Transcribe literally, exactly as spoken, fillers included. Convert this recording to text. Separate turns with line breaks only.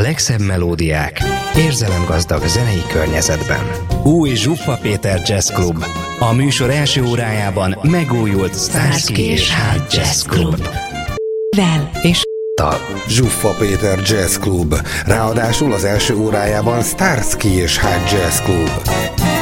legszebb melódiák, érzelemgazdag zenei környezetben. Új Zsuffa Péter Jazz Club. A műsor első órájában megújult Starsky és Hutch Jazz Club.
Vel és
Zsuffa Péter Jazz Club. Ráadásul az első órájában Starsky és Hutch Jazz Club.